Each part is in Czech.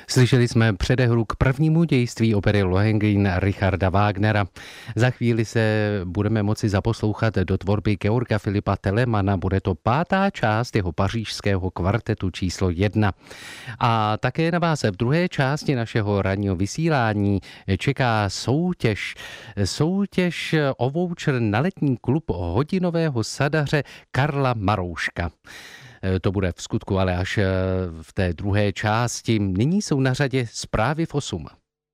Slyšeli jsme předehru k prvnímu dějství opery Lohengrin Richarda Wagnera. Za chvíli se budeme moci zaposlouchat do tvorby Georga Filipa Telemana. Bude to 5. část jeho pařížského kvartetu číslo 1. A také na vás v druhé části našeho ranního vysílání čeká soutěž o voucher na letní klub hodinového sadaře Karla Marouška. To bude v skutku ale až v té druhé části. Nyní jsou na řadě zprávy v 8.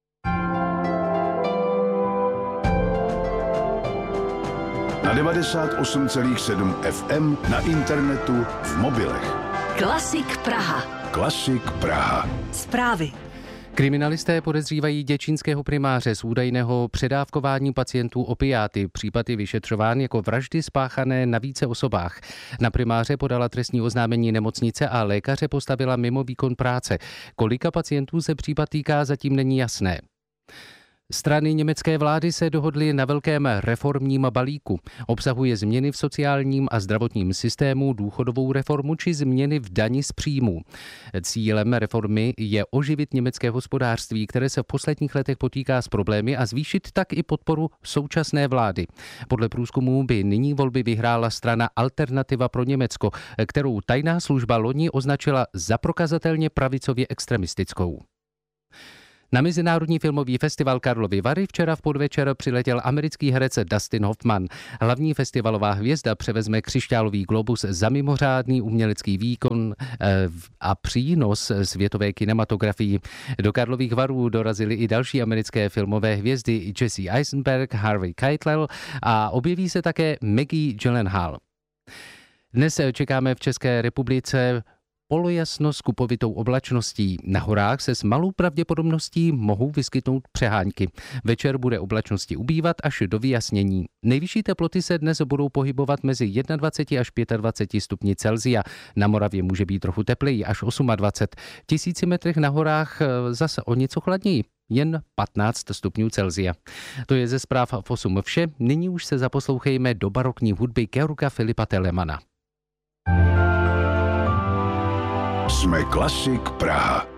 Na 98,7 FM, na internetu, v mobilech. Klasik Praha. Klasik Praha. Zprávy. Kriminalisté podezřívají děčínského primáře z údajného předávkování pacientů opiáty. Případ je vyšetřován jako vraždy spáchané na více osobách. Na primáře podala trestní oznámení nemocnice a lékaře postavila mimo výkon práce. Kolika pacientů se případ týká, zatím není jasné. Strany německé vlády se dohodly na velkém reformním balíku. Obsahuje změny v sociálním a zdravotním systému, důchodovou reformu či změny v dani z příjmů. Cílem reformy je oživit německé hospodářství, které se v posledních letech potýká s problémy, a zvýšit tak i podporu současné vlády. Podle průzkumů by nyní volby vyhrála strana Alternativa pro Německo, kterou tajná služba loni označila za prokazatelně pravicově extremistickou. Na Mezinárodní filmový festival Karlovy Vary včera v podvečer přiletěl americký herec Dustin Hoffman. Hlavní festivalová hvězda převezme křišťálový globus za mimořádný umělecký výkon a přínos světové kinematografii. Do Karlových Varů dorazily i další americké filmové hvězdy Jesse Eisenberg, Harvey Keitel a objeví se také Maggie Gyllenhaal. Dnes čekáme v České republice polojasno s kupovitou oblačností. Na horách se s malou pravděpodobností mohou vyskytnout přehánky. Večer bude oblačnosti ubývat až do vyjasnění. Nejvyšší teploty se dnes budou pohybovat mezi 21 až 25 stupni Celsia. Na Moravě může být trochu tepleji až 28. V 1000 metrech na horách zase o něco chladněji. Jen 15 stupňů Celsia. To je ze zpráv v 8 vše. Nyní už se zaposlouchejme do barokní hudby Georga Filipa Telemana. Jsme Klasik Praha.